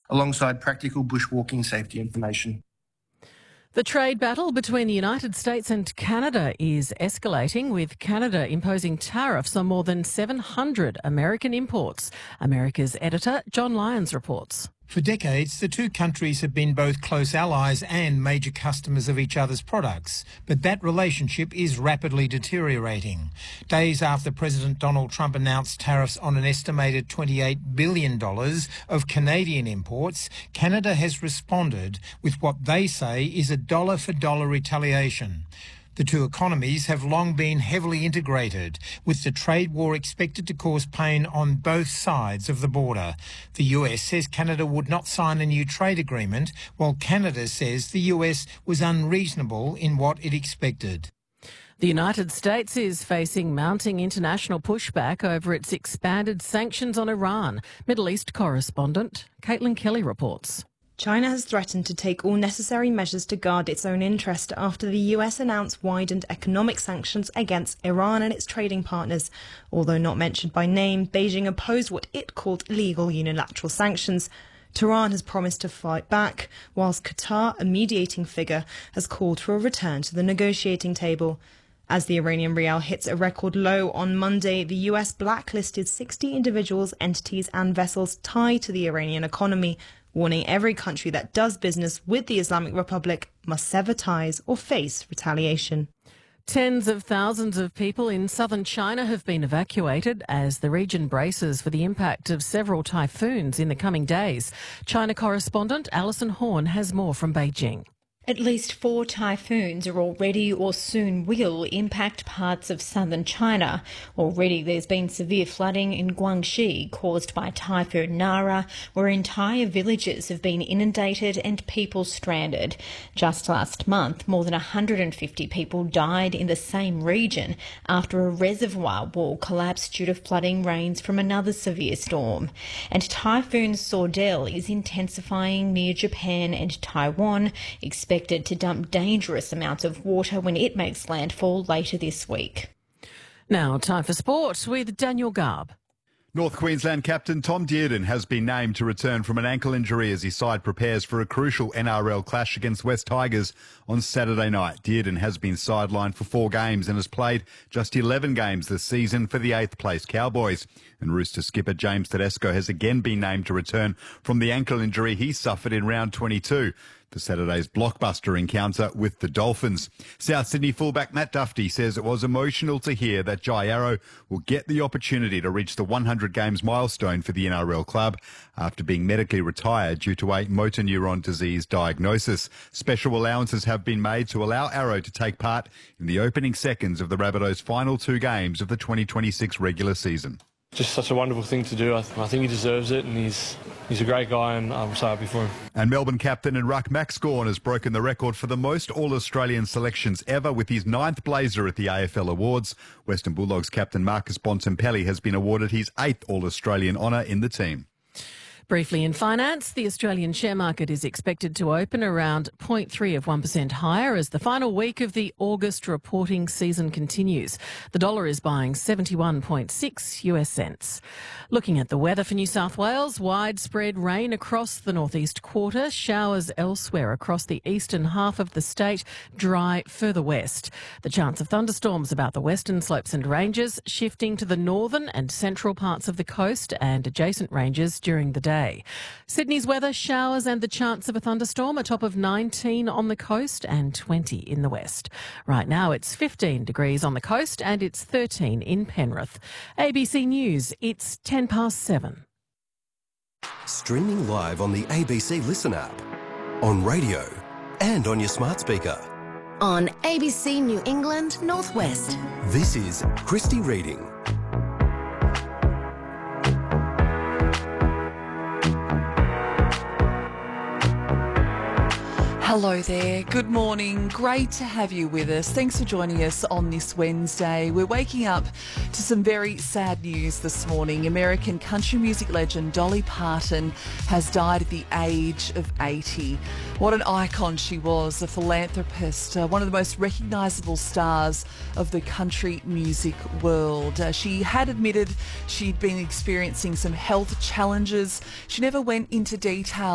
alongside practical bushwalking safety information. The trade battle between the United States and Canada is escalating, with Canada imposing tariffs on more than 700 American imports. America's editor, John Lyons, reports. For decades, the two countries have been both close allies and major customers of each other's products, but that relationship is rapidly deteriorating. Days after President Donald Trump announced tariffs on an estimated $28 billion of Canadian imports, Canada has responded with what they say is a dollar-for-dollar retaliation. The two economies have long been heavily integrated, with the trade war expected to cause pain on both sides of the border. The US says Canada would not sign a new trade agreement, while Canada says the US was unreasonable in what it expected. The United States is facing mounting international pushback over its expanded sanctions on Iran. Middle East correspondent Caitlin Kelly reports. China has threatened to take all necessary measures to guard its own interest after the US announced widened economic sanctions against Iran and its trading partners. Although not mentioned by name, Beijing opposed what it called legal unilateral sanctions. Tehran has promised to fight back, whilst Qatar, a mediating figure, has called for a return to the negotiating table. As the Iranian rial hits a record low on Monday, the US blacklisted 60 individuals, entities and vessels tied to the Iranian economy, warning every country that does business with the Islamic Republic must sever ties or face retaliation. Tens of thousands of people in southern China have been evacuated as the region braces for the impact of several typhoons in the coming days. China correspondent Alison Horn has more from Beijing. At least 4 typhoons are already or soon will impact parts of southern China. Already there's been severe flooding in Guangxi caused by Typhoon Nara, where entire villages have been inundated and people stranded. Just last month, more than 150 people died in the same region after a reservoir wall collapsed due to flooding rains from another severe storm. And Typhoon Sordell is intensifying near Japan and Taiwan, expected to dump dangerous amounts of water when it makes landfall later this week. Now, time for sport with Daniel Garb. North Queensland captain Tom Dearden has been named to return from an ankle injury as his side prepares for a crucial NRL clash against West Tigers on Saturday night. Dearden has been sidelined for 4 games and has played just 11 games this season for the 8th place Cowboys. And Rooster skipper James Tedesco has again been named to return from the ankle injury he suffered in round 22 for Saturday's blockbuster encounter with the Dolphins. South Sydney fullback Matt Duffy says it was emotional to hear that Jai Arrow will get the opportunity to reach the 100 games milestone for the NRL club after being medically retired due to a motor neuron disease diagnosis. Special allowances have been made to allow Arrow to take part in the opening seconds of the Rabbitohs' final 2 games of the 2026 regular season. Just such a wonderful thing to do. I think he deserves it, and he's a great guy, and I'm so happy for him. And Melbourne captain and ruck Max Gawn has broken the record for the most All-Australian selections ever with his 9th blazer at the AFL Awards. Western Bulldogs captain Marcus Bontempelli has been awarded his 8th All-Australian honour in the team. Briefly in finance, the Australian share market is expected to open around 0.3% higher as the final week of the August reporting season continues. The dollar is buying 71.6 US cents. Looking at the weather for New South Wales, widespread rain across the northeast quarter, showers elsewhere across the eastern half of the state, dry further west. The chance of thunderstorms about the western slopes and ranges, shifting to the northern and central parts of the coast and adjacent ranges during the day. Sydney's weather, showers and the chance of a thunderstorm, a top of 19 on the coast and 20 in the west. Right now it's 15 degrees on the coast and it's 13 in Penrith. ABC News, it's 7:10. Streaming live on the ABC Listen app, on radio and on your smart speaker. On ABC New England Northwest. This is Christy Reading. Hello there, good morning, great to have you with us. Thanks for joining us on this Wednesday. We're waking up to some very sad news this morning. American country music legend Dolly Parton has died at the age of 80. What an icon she was, a philanthropist, one of the most recognisable stars of the country music world. She had admitted she'd been experiencing some health challenges. She never went into detail